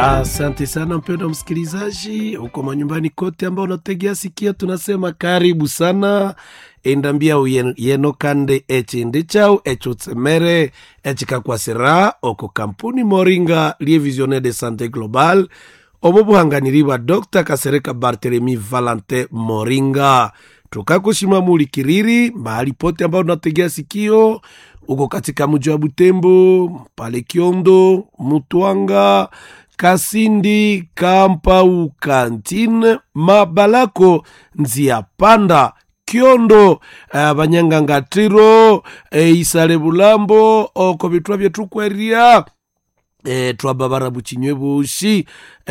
Asante sana mpendwa msikilizaji uko manyumbani kote ambao unategea sikio, tunasema karibu sana. Endambia yeno kande echinde chao echutsemere echikakwasira oko kampuni Moringa Lie Visionnaire de Santé Global omubuhanganiriwa Dr. Kasereka Barthelemy Valentin Moringa. Tukakushima mulikiriri mahali pote ambao unategea sikio, uko katika mji wa Butembo, pale Kiondo, Mutwanga, Kasindi, Kampau, Kantine, Mabalako, Nzia Panda, Kiondo, Banyangangatiro, Isale Bulambo, oko bitwa byetu kweria, twababara buchinywe bushi,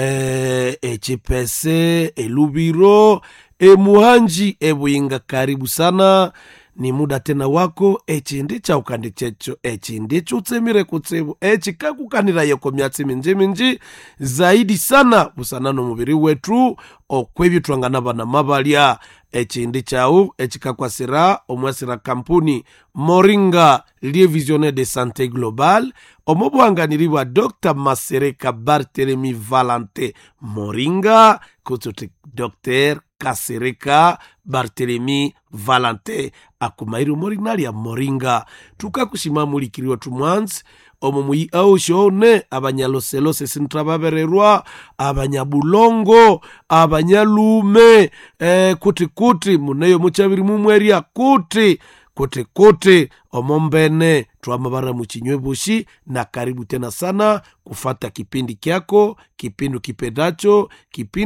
Chipese, Lubiro, Muhanji, Buyinga. Karibu sana. Ni muda tena wako echinde cha ukande checho echinde chutsemire kutsebu echikakukanira yeko myatsi minji zaidi sana busanano mubiri wetu okwebi twangana bana mabalya echinde chau echikakwasira omwasira kampuni Moringa Lie Visionnaire de Santé Global omubuhanganiriwa Dr. Kasereka Barthelemy Valentin Moringa kutote Dr. Kasereka Barthelemy Valentin akumairu morinali ya Moringa. Tukakushima mulikiriwa tumwanzi omumuyi au shone abanyaloselose sintrababererwa abanyabulongo abanyalume kuti muneyo muchabiri mumweria kuti omombene twamabara muchinywe bushi. Na karibu tena sana kufata kipindi kyako, kipindi kipendacho, kipindi